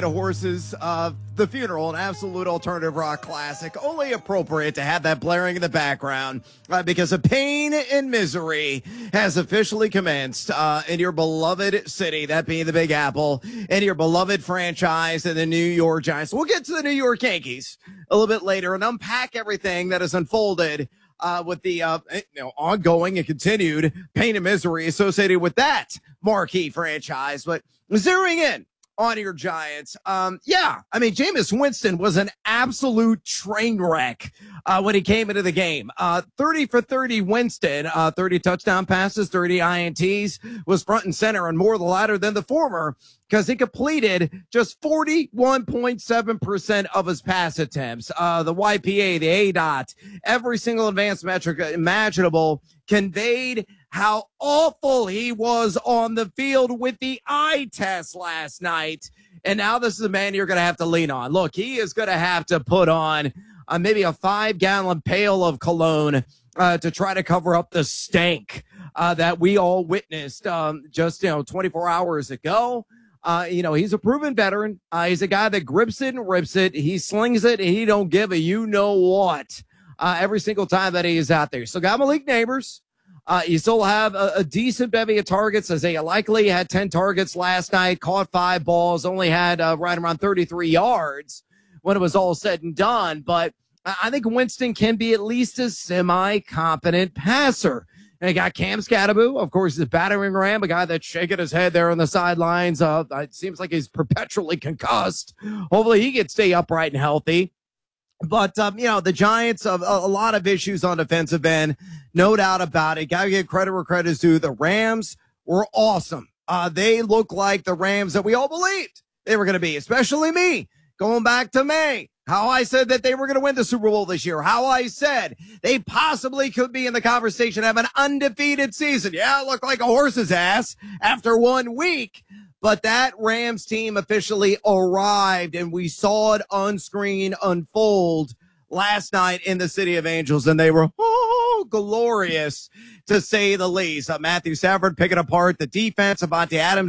Dead Horses, The Funeral, an absolute alternative rock classic. Only appropriate to have that blaring in the background because of Pain and Misery has officially commenced in your beloved city, that being the Big Apple, and your beloved franchise in the New York Giants. We'll get to the New York Yankees a little bit later and unpack everything that has unfolded with the ongoing and continued pain and misery associated with that marquee franchise. But zeroing in on your Giants, Jameis Winston was an absolute train wreck when he came into the game. 30 for 30 Winston, 30 touchdown passes, 30 INTs, was front and center, and more the latter than the former, because he completed just 41.7% of his pass attempts. The YPA, the ADOT, every single advanced metric imaginable conveyed how awful he was on the field with the eye test last night. And now this is a man you're going to have to lean on. Look, he is going to have to put on maybe a 5-gallon pail of cologne to try to cover up the stank that we all witnessed just 24 hours ago. He's a proven veteran. He's a guy that grips it and rips it. He slings it, and he don't give a you-know-what every single time that he is out there. So got Malik Neighbors. You still have a decent bevy of targets. Isaiah Likely had 10 targets last night, caught 5 balls, only had right around 33 yards when it was all said and done. But I think Winston can be at least a semi-competent passer. And you got Cam Scatterbo, of course, the battering ram, a guy that's shaking his head there on the sidelines. It seems like he's perpetually concussed. Hopefully he can stay upright and healthy. But, the Giants have a lot of issues on defensive end, no doubt about it. Got to give credit where credit is due. The Rams were awesome. They look like the Rams that we all believed they were going to be, especially me, going back to May. How I said that they were going to win the Super Bowl this year. How I said they possibly could be in the conversation, have an undefeated season. Yeah, it looked like a horse's ass after 1 week. But that Rams team officially arrived, and we saw it on screen unfold last night in the City of Angels, and they were glorious, to say the least. Matthew Stafford picking apart the defense. Avante Adams